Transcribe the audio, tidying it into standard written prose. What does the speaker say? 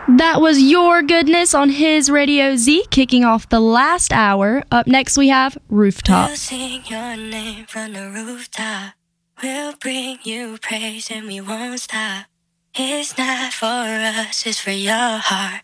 That was Your Goodness on His Radio Z, kicking off the last hour. Up next we have Rooftop. We'll sing your name from the rooftop. We'll bring you praise and we won't stop. It's not for us, it's for your heart.